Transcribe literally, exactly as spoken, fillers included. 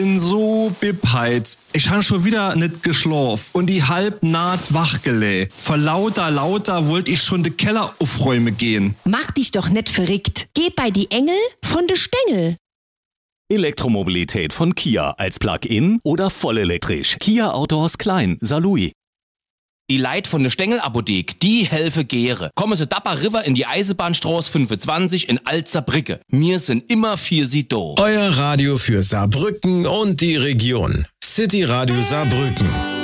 Bin so bepeizt. Ich han schon wieder nicht geschlafen und die halb naht wachgelä. Vor lauter, lauter wollte ich schon de Keller aufräumen gehen. Mach dich doch nicht verrückt. Geh bei die Engel von de Stängel. Elektromobilität von Kia als Plug-in oder vollelektrisch. Kia Autos Klein, Saarlouis. Die Leit von der Stengel-Apothek, die helfe Gere. Kommen Sie Dapper River in die Eisenbahnstraße fünfundzwanzig in Alt-Saarbrücke. Wir sind immer für Sie da. Euer Radio für Saarbrücken und die Region. City Radio Saarbrücken.